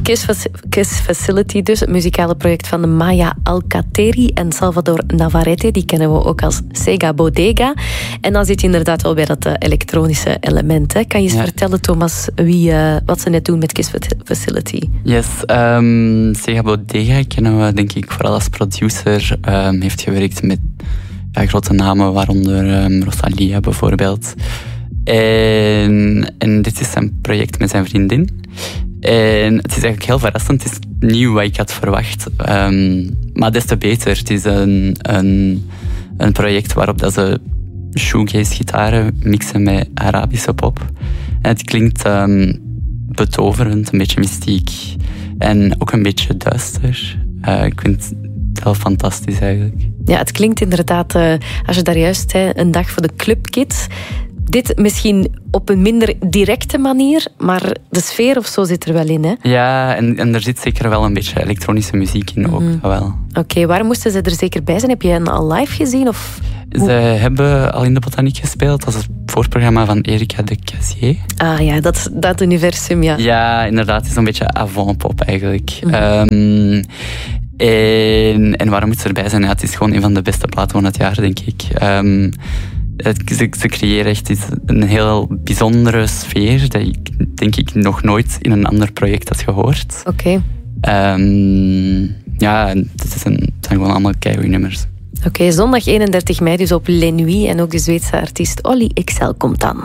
Kiss Facility dus, het muzikale project van de Maya Alcateri en Salvador Navarrete. Die kennen we ook als Sega Bodega. En dan zit je inderdaad wel bij dat elektronische element. Hè. Kan je eens vertellen, Thomas, wat ze net doen met Kiss Facility? Yes, Sega Bodega kennen we denk ik vooral als producer. Heeft gewerkt met grote namen, waaronder Rosalia bijvoorbeeld. En dit is een project met zijn vriendin. En het is eigenlijk heel verrassend. Het is nieuw wat ik had verwacht. Maar des te beter. Het is een project waarop dat ze shoegaze-gitaren mixen met Arabische pop. En het klinkt betoverend, een beetje mystiek. En ook een beetje duister. Ik vind het heel fantastisch eigenlijk. Ja, het klinkt inderdaad, als je daar juist zei, een dag voor de clubkids. Dit misschien op een minder directe manier, maar de sfeer of zo zit er wel in, hè? Ja, en er zit zeker wel een beetje elektronische muziek in ook. Wel. Oké, waar moesten ze er zeker bij zijn? Heb je hen al live gezien? Of ze hebben al in de Botaniek gespeeld. Dat is het voorprogramma van Erika de Casier. Ah ja, dat universum, ja. Ja, inderdaad. Het is een beetje avant-pop eigenlijk. En waarom moet ze erbij zijn? Ja, het is gewoon een van de beste platen van het jaar, denk ik. Ze creëren echt een heel bijzondere sfeer dat ik denk ik nog nooit in een ander project had gehoord. Oké. Ja, het zijn gewoon allemaal keigoede nummers. Oké, zondag 31 mei dus op Les Nuits en ook de Zweedse artiest Olly XL komt dan.